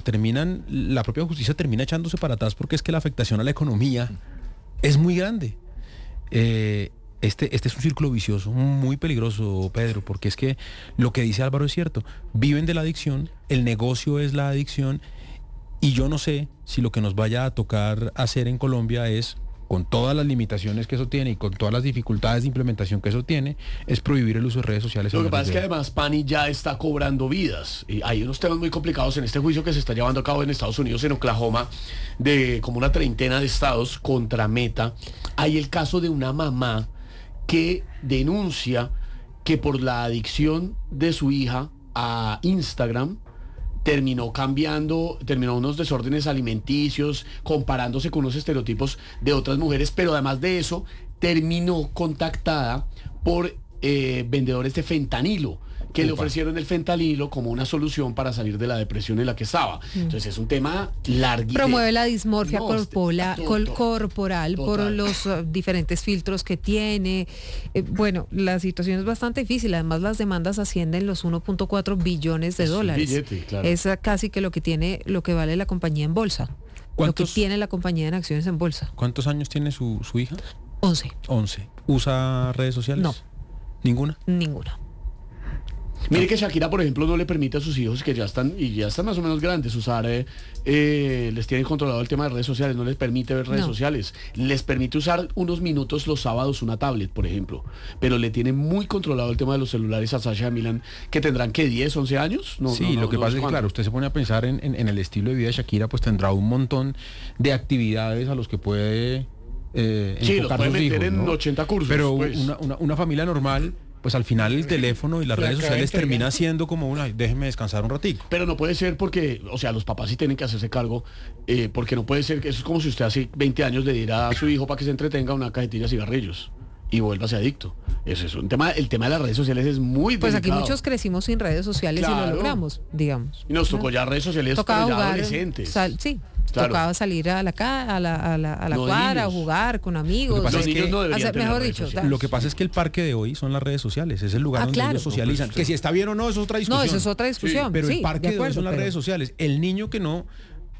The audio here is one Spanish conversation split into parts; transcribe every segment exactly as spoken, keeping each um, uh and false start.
terminan, la propia justicia termina echándose para atrás porque es que la afectación a la economía es muy grande. Eh, este, este es un círculo vicioso muy peligroso, Pedro, porque es que lo que dice Álvaro es cierto. Viven de la adicción, el negocio es la adicción, y yo no sé si lo que nos vaya a tocar hacer en Colombia es, con todas las limitaciones que eso tiene y con todas las dificultades de implementación que eso tiene, es prohibir el uso de redes sociales. Lo que pasa es que además Pani ya está cobrando vidas. Y hay unos temas muy complicados en este juicio que se está llevando a cabo en Estados Unidos, en Oklahoma, de como una treintena de estados contra Meta. Hay el caso de una mamá que denuncia que por la adicción de su hija a Instagram, terminó cambiando, terminó unos desórdenes alimenticios, comparándose con unos estereotipos de otras mujeres, pero además de eso, terminó contactada por eh, vendedores de fentanilo, que Upa. le ofrecieron el fentanilo como una solución para salir de la depresión en la que estaba. Mm. Entonces es un tema larguísimo. Promueve la dismorfia no, corpola, todo, col, corporal total. por los uh, diferentes filtros que tiene. Eh, bueno, la situación es bastante difícil. Además, las demandas ascienden los uno punto cuatro billones de es dólares. Billete, claro. Es uh, casi que lo que tiene, lo que vale la compañía en bolsa. Lo que tiene la compañía en acciones en bolsa. ¿Cuántos años tiene su, su hija? once. once. ¿Usa redes sociales? No. ¿Ninguna? Ninguna. Mire que Shakira, por ejemplo, no le permite a sus hijos, que ya están y ya están más o menos grandes, usar, eh, eh, les tienen controlado el tema de redes sociales, no les permite ver redes no. sociales, les permite usar unos minutos los sábados una tablet, por ejemplo, pero le tiene muy controlado el tema de los celulares a Sasha Milan, que tendrán, ¿qué? ¿diez, once años? No, sí, no, no, lo que no pasa es que, claro, usted se pone a pensar en, en, en el estilo de vida de Shakira, pues tendrá un montón de actividades a los que puede eh, sí, los puede meter hijos, en ¿no? ochenta cursos. Pero pues. una, una, una familia normal, pues al final el teléfono y las redes sociales termina siendo como una, déjeme descansar un ratico. Pero no puede ser porque, o sea, los papás sí tienen que hacerse cargo, eh, porque no puede ser que eso es como si usted hace veinte años le diera a su hijo para que se entretenga una cajetilla de cigarrillos y vuélvase adicto. Eso es un tema, el tema de las redes sociales es muy Pues delicado. Aquí muchos crecimos sin redes sociales claro. y lo logramos, digamos. Y nos tocó ¿no? ya redes sociales Tocaba para ya jugar, adolescentes. Sal, sí. Claro. Tocaba salir a la a la, a la, a la no cuadra, a jugar con amigos. Los es niños que, no deberían tener mejor redes dicho, sociales. Lo que pasa es que el parque de hoy son las redes sociales, es el lugar ah, donde claro. ellos socializan. No, pues, que si está bien o no, eso es otra discusión. No, eso es otra discusión. Sí, pero sí, el parque de, acuerdo, de hoy son las pero... redes sociales. El niño que no...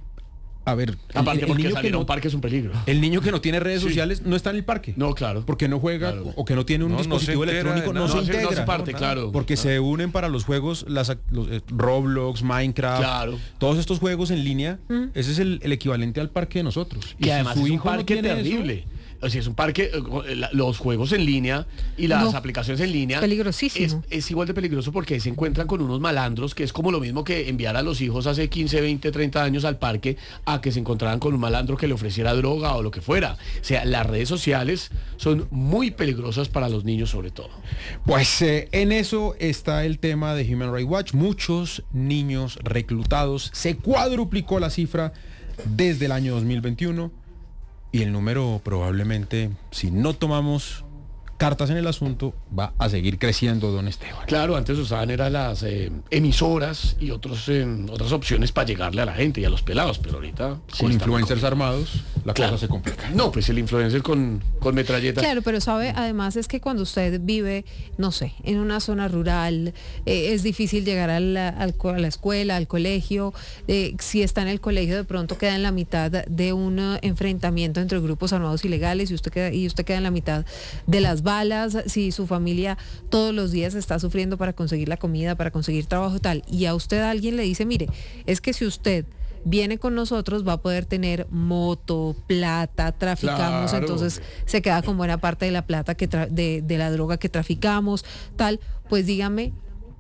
A ver, aparte el, el porque niño salir que no, a un parque es un peligro. El niño que no tiene redes sí. sociales no está en el parque. No, claro. Porque no juega claro. o que no tiene un no, dispositivo no electrónico, no, no se integra. No se parte, claro. Porque claro. se unen para los juegos, las, los, eh, Roblox, Minecraft, claro. todos estos juegos en línea, ¿Mm? ese es el, el equivalente al parque de nosotros. Y, y además si su es hijo un parque no terrible. Eso, o sea, es un parque, los juegos en línea y las no, aplicaciones en línea peligrosísimo. Es, es igual de peligroso porque se encuentran con unos malandros, que es como lo mismo que enviar a los hijos hace quince, veinte, treinta años al parque a que se encontraran con un malandro que le ofreciera droga o lo que fuera. O sea, las redes sociales son muy peligrosas para los niños sobre todo. Pues eh, en eso está el tema de Human Rights Watch. Muchos niños reclutados, se cuadruplicó la cifra desde el año dos mil veintiuno. Y el número probablemente, si no tomamos cartas en el asunto, va a seguir creciendo, don Esteban. Claro, antes usaban eran las eh, emisoras y otros eh, otras opciones para llegarle a la gente y a los pelados, pero ahorita... Con influencers armados, la claro. cosa se complica. No, pues el influencer con, con metralletas. Claro, pero sabe, además es que cuando usted vive, no sé, en una zona rural, eh, es difícil llegar a la, al, a la escuela, al colegio. Eh, si está en el colegio, de pronto queda en la mitad de un uh, enfrentamiento entre grupos armados ilegales y usted queda, y usted queda en la mitad de las balas, si su familia todos los días está sufriendo para conseguir la comida, para conseguir trabajo y tal, y a usted alguien le dice, mire, es que si usted viene con nosotros va a poder tener moto, plata, traficamos, claro. Entonces se queda con buena parte de la plata que tra- de, de la droga que traficamos, tal, pues dígame,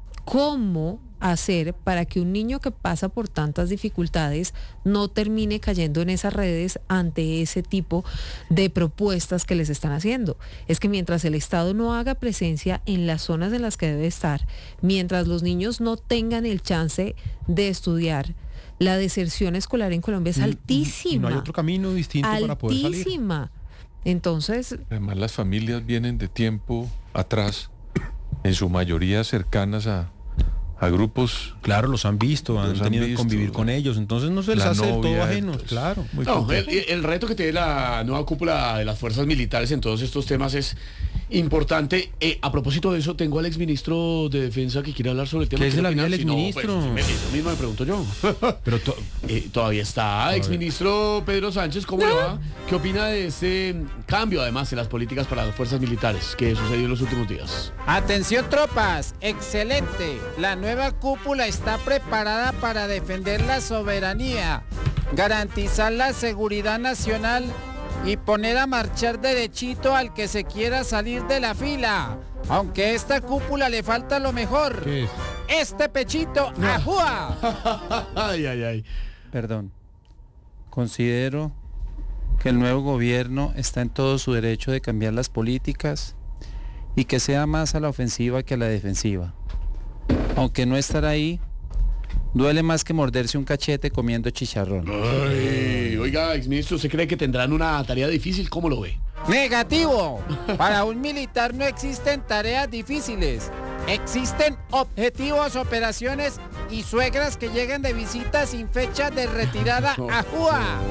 ¿cómo hacer para que un niño que pasa por tantas dificultades no termine cayendo en esas redes ante ese tipo de propuestas que les están haciendo? Es que mientras el Estado no haga presencia en las zonas en las que debe estar, mientras los niños no tengan el chance de estudiar, la deserción escolar en Colombia es altísima. Y no hay otro camino distinto altísima. para poder salir. Altísima. Entonces... Además las familias vienen de tiempo atrás, en su mayoría cercanas a a grupos, claro, los han visto, los han, han tenido visto, que convivir con ellos, entonces no se les hace novia, todo ajeno, pues, claro. Muy no, el, el reto que tiene la nueva cúpula de las fuerzas militares en todos estos temas es importante. Eh, a propósito de eso, tengo al exministro de Defensa que quiere hablar sobre el tema. ¿Qué es de la vida del Si no, exministro? pues, me- eso mismo me pregunto yo. Pero to- Eh, todavía está, exministro Pedro Sánchez, ¿cómo le va? ¿Qué opina de ese cambio, además, en las políticas para las fuerzas militares que sucedió en los últimos días? Atención tropas, excelente. La nueva cúpula está preparada para defender la soberanía, garantizar la seguridad nacional y poner a marchar derechito al que se quiera salir de la fila. Aunque a esta cúpula le falta lo mejor. ¿Qué es? Este pechito, ¡ajúa! Ay, ay, ay. Perdón. Considero que el nuevo gobierno está en todo su derecho de cambiar las políticas y que sea más a la ofensiva que a la defensiva. Aunque no estar ahí duele más que morderse un cachete comiendo chicharrón. Ay, oiga, exministro, ¿usted cree que tendrán una tarea difícil? ¿Cómo lo ve? Negativo. Para un militar no existen tareas difíciles. Existen objetivos, operaciones y suegras que llegan de visita sin fecha de retirada. ¡Ajúa!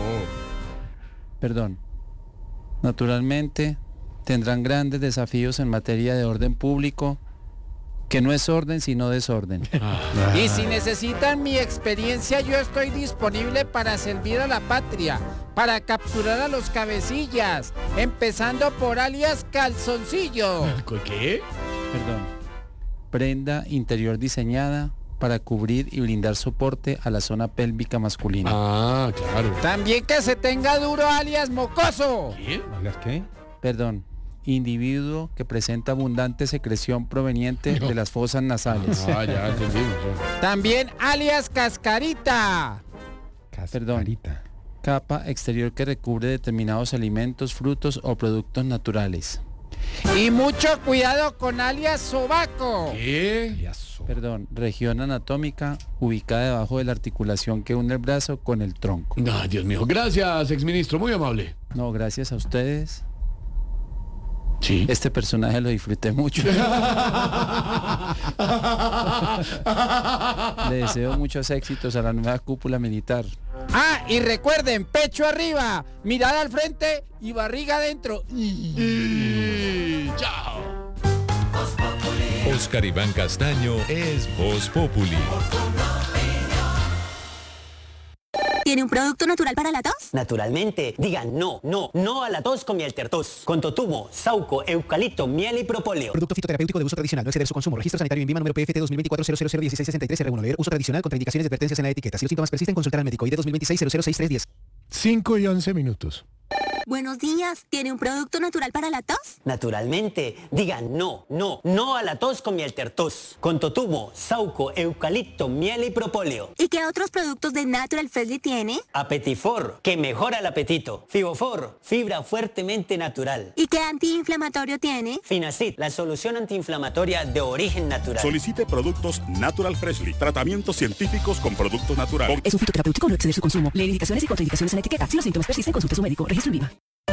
Perdón. Naturalmente, tendrán grandes desafíos en materia de orden público, que no es orden sino desorden. Y si necesitan mi experiencia, yo estoy disponible para servir a la patria, para capturar a los cabecillas, empezando por alias Calzoncillo. ¿Qué? Perdón. Prenda interior diseñada para cubrir y brindar soporte a la zona pélvica masculina. Ah, claro. También que se tenga duro alias Mocoso. ¿Qué? ¿Alias qué? Perdón. Individuo que presenta abundante secreción proveniente de las fosas nasales. Ah, ya entendimos. ya. También alias Cascarita. Perdón. Cascarita. Capa exterior que recubre determinados alimentos, frutos o productos naturales. Y mucho cuidado con alias Sobaco. ¿Qué? Alias- Perdón, región anatómica ubicada debajo de la articulación que une el brazo con el tronco. Ay, Dios mío. Gracias, exministro. Muy amable. No, gracias a ustedes. Sí. Este personaje lo disfruté mucho. Le deseo muchos éxitos a la nueva cúpula militar. Ah, y recuerden, pecho arriba, mirada al frente y barriga adentro. Y... Chao. Oscar Iván Castaño es Voz Populi. ¿Tiene un producto natural para la tos? Naturalmente, digan no, no, no a la tos con miel tertos. Con totumo, sauco, eucalipto, miel y propóleo. Producto fitoterapéutico de uso tradicional, no exceder su consumo. Registro sanitario en Vima número P F T dos mil veinticuatro cero cero cero dieciséis sesenta y tres R uno. Leer uso tradicional con indicaciones y advertencias en la etiqueta. Si los síntomas persisten, consultar al médico. I D dos mil veintiséis cero cero seis tres diez. cinco y once minutos. Buenos días. ¿Tiene un producto natural para la tos? Naturalmente, digan no, no, no a la tos con miel tertos. Con totumo, sauco, eucalipto, miel y propóleo. ¿Y qué otros productos de Natural Freshly tiene? Apetifor, que mejora el apetito. Fibofor, fibra fuertemente natural. ¿Y qué antiinflamatorio tiene? Finacid, la solución antiinflamatoria de origen natural. Solicite productos Natural Freshly. Tratamientos científicos con productos naturales. Es un fitoterapéutico, no exceder su consumo. Leer indicaciones y contraindicaciones en la etiqueta. Si los síntomas persisten, consulte a su médico. Registro en Vima.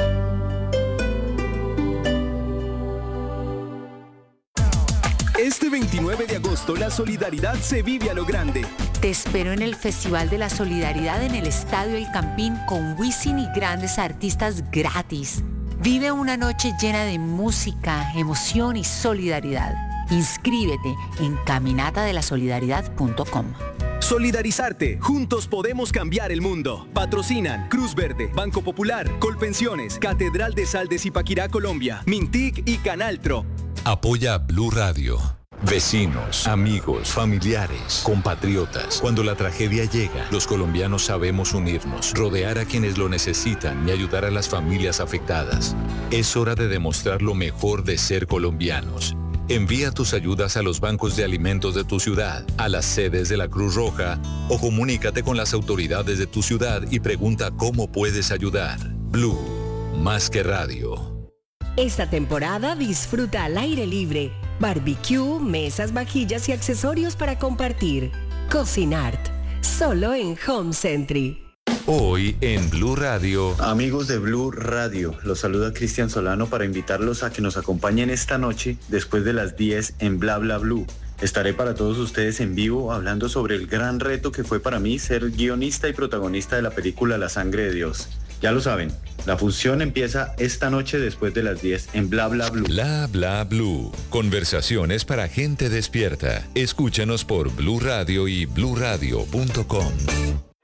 Este veintinueve de agosto la solidaridad se vive a lo grande. Te espero en el Festival de la Solidaridad en el Estadio El Campín con Wisin y grandes artistas gratis. Vive una noche llena de música, emoción y solidaridad. Inscríbete en caminata de la solidaridad punto com. Solidarizarte. Juntos podemos cambiar el mundo. Patrocinan Cruz Verde, Banco Popular, Colpensiones, Catedral de Sal de Zipaquirá, Colombia, Mintic y Canaltro. Apoya Blue Radio. Vecinos, amigos, familiares, compatriotas. Cuando la tragedia llega, los colombianos sabemos unirnos, rodear a quienes lo necesitan y ayudar a las familias afectadas. Es hora de demostrar lo mejor de ser colombianos. Envía tus ayudas a los bancos de alimentos de tu ciudad, a las sedes de la Cruz Roja o comunícate con las autoridades de tu ciudad y pregunta cómo puedes ayudar. Blue, más que radio. Esta temporada disfruta al aire libre. Barbecue, mesas, vajillas y accesorios para compartir. Cocinart, solo en Home Century. Hoy en Blue Radio. Amigos de Blue Radio, los saluda Cristian Solano para invitarlos a que nos acompañen esta noche después de las diez en Bla Bla Blue. Estaré para todos ustedes en vivo hablando sobre el gran reto que fue para mí ser guionista y protagonista de la película La Sangre de Dios. Ya lo saben, la función empieza esta noche después de las diez en Bla Bla Blue. Bla Bla Blue. Conversaciones para gente despierta. Escúchanos por Blue Radio y blue radio punto com.